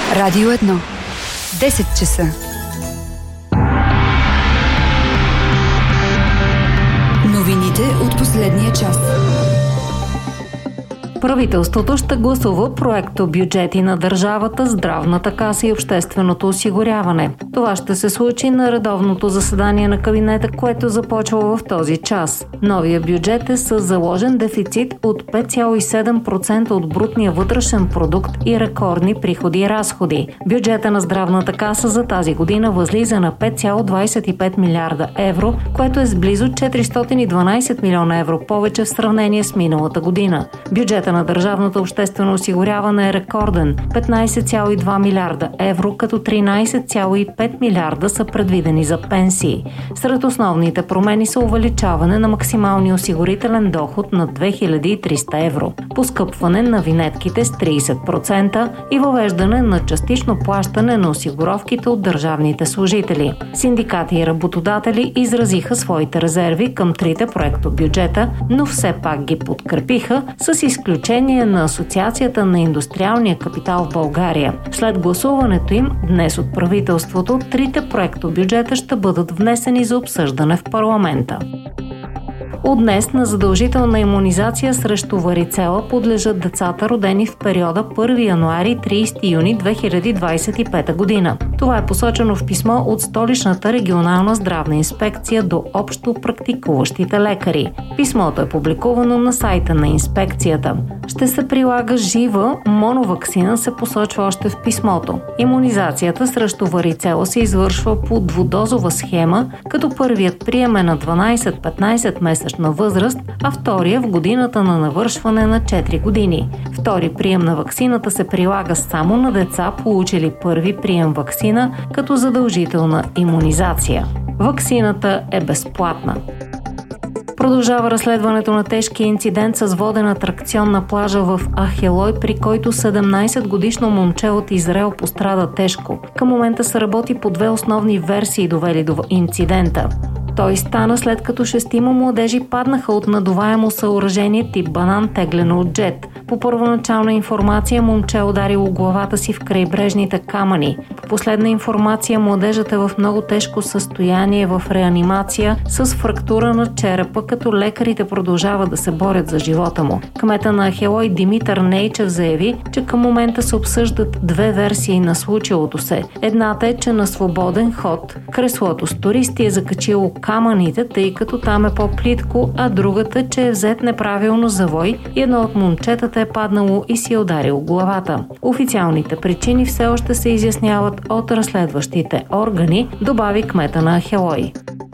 Радио 1. 10 часа. Новините от последния час. Правителството ще гласува проекто бюджети на държавата, здравната каса и общественото осигуряване. Това ще се случи на редовното заседание на кабинета, което започва в този час. Новия бюджет е с заложен дефицит от 5,7% от брутния вътрешен продукт и рекордни приходи и разходи. Бюджета на здравната каса за тази година възлиза на 5,25 милиарда евро, което е с близо 412 милиона евро повече в сравнение с миналата година. Бюджета на държавното обществено осигуряване е рекорден – 15,2 милиарда евро, като 13,5 милиарда са предвидени за пенсии. Сред основните промени са увеличаване на максималния осигурителен доход на 2300 евро, поскъпване на винетките с 30% и въвеждане на частично плащане на осигуровките от държавните служители. Синдикати и работодатели изразиха своите резерви към трите проектобюджета, но все пак ги подкрепиха с изключение на Асоциацията на индустриалния капитал в България. След гласуването им днес от правителството, трите проектобюджета ще бъдат внесени за обсъждане в парламента. От днес на задължителна имунизация срещу варицела подлежат децата, родени в периода 1 януари – 30 юни 2025 година. Това е посочено в писмо от Столичната регионална здравна инспекция до общо практикуващите лекари. Писмото е публикувано на сайта на инспекцията. Ще се прилага жива моноваксина, се посочва още в писмото. Имунизацията срещу варицела се извършва по двудозова схема, като първият прием е на 12-15 месечна възраст, а втория в годината на навършване на 4 години. Втори прием на ваксината се прилага само на деца, получили първи прием ваксина като задължителна имунизация. Ваксината е безплатна. Продължава разследването на тежкия инцидент с воден атракцион на плажа в Ахелой, при който 17-годишно момче от Израел пострада тежко. Към момента се работи по две основни версии, довели до инцидента. Той стана след като 6 младежи паднаха от надуваемо съоръжение тип банан, теглено от джет. По първоначална информация момче ударило главата си в крайбрежните камъни. По последна информация младежът е в много тежко състояние в реанимация с фрактура на черепа, като лекарите продължават да се борят за живота му. Кмета на Ахелой Димитър Нейчев заяви, че към момента се обсъждат две версии на случилото се. Едната е, че на свободен ход креслото с туристи е закачило камъните, тъй като там е по-плитко, а другата, че е взет неправилно завой и едно от момчетата е паднало и си е ударил главата. Официалните причини все още се изясняват от разследващите органи, добави кмета на Ахелой.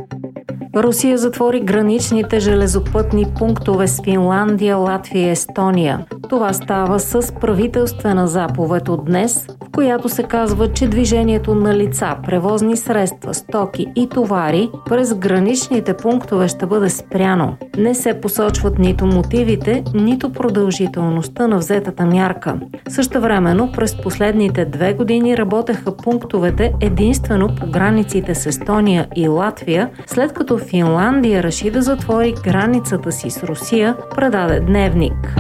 Русия затвори граничните железопътни пунктове с Финландия, Латвия и Естония. Това става с правителствена заповед от днес, в която се казва, че движението на лица, превозни средства, стоки и товари през граничните пунктове ще бъде спряно. Не се посочват нито мотивите, нито продължителността на взетата мярка. Същевременно през последните 2 години работеха пунктовете единствено по границите с Естония и Латвия, след като Финландия реши да затвори границата си с Русия, предаде Дневник.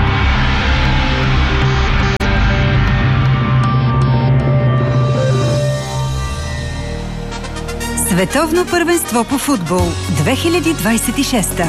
Световно първенство по футбол 2026.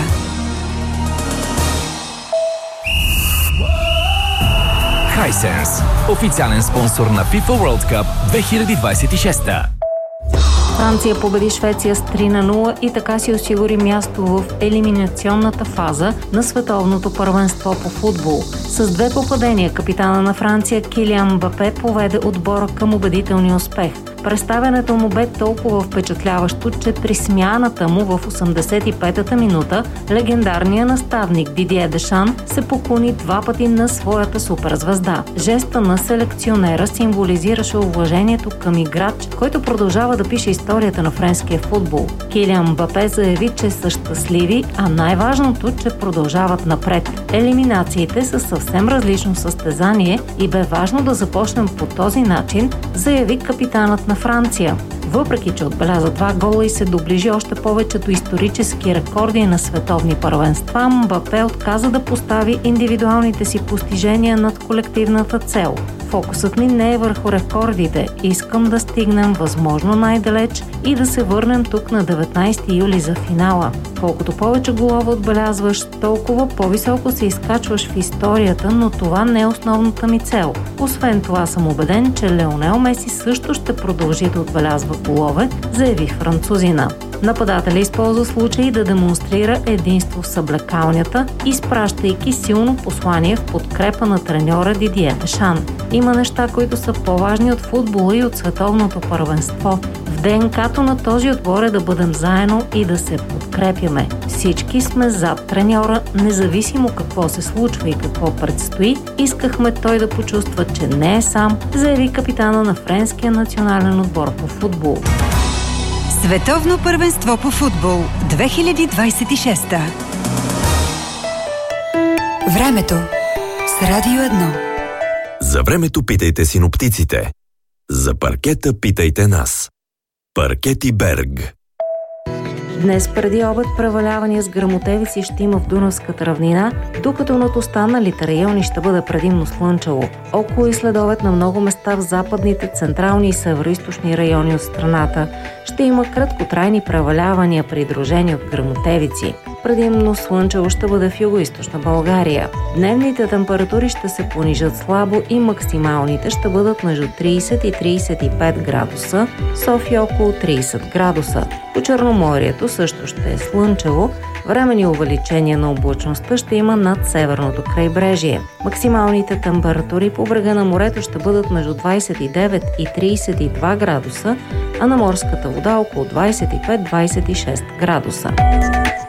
Hisense, официален спонсор на FIFA World Cup 2026. Франция победи Швеция с 3-0 и така си осигури място в елиминационната фаза на световното първенство по футбол. С 2 попадения капитана на Франция Килиан Мбапе поведе отбора към убедителния успех. Представянето му бе толкова впечатляващо, че при смяната му в 85-та минута легендарният наставник Дидие Дешан се поклони 2 пъти на своята суперзвезда. Жеста на селекционера символизираше уважението към играч, който продължава да пише историята на френския футбол. Килиан Мбапе заяви, че са щастливи, а най-важното, че продължават напред. Елиминациите са съвсем различно състезание и бе важно да започнем по този начин, заяви капитанът на Франция. Въпреки че отбеляза 2 гола и се доближи още повече до исторически рекорди на световни първенства, Мбапе отказа да постави индивидуалните си постижения над колективната цел. В фокусът ми не е върху рекордите. Искам да стигнем възможно най-далеч и да се върнем тук на 19 юли за финала. Колкото повече голове отбелязваш, толкова по-високо се изкачваш в историята, но това не е основната ми цел. Освен това съм убеден, че Лионел Меси също ще продължи да отбелязва голове, заяви французина. Нападателя използва случай да демонстрира единство в съблекалнята, изпращайки силно послание в подкрепа на треньора Дидие Дешан. Има неща, които са по-важни от футбола и от световното първенство. В ДНК-то на този отбор е да бъдем заедно и да се подкрепяме. Всички сме зад треньора, независимо какво се случва и какво предстои. Искахме той да почувства, че не е сам, заяви капитана на френския национален отбор по футбол. Световно първенство по футбол 2026. Времето с Радио 1. За времето питайте синоптиците. За паркета питайте нас. Паркети Берг. Днес преди обед превалявания с гръмотевици ще има в Дунавската равнина, докато над останалите райони ще бъде предимно слънчево. Около и следобед на много места в западните, централни и североизточни райони от страната ще има краткотрайни превалявания, придружени от гръмотевици. Предимно слънчево ще бъде в югоизточна България. Дневните температури ще се понижат слабо и максималните ще бъдат между 30 и 35 градуса, София около 30 градуса. По Черноморието също ще е слънчево, временни увеличения на облачността ще има над северното крайбрежие. Максималните температури по брега на морето ще бъдат между 29 и 32 градуса, а на морската вода около 25-26 градуса.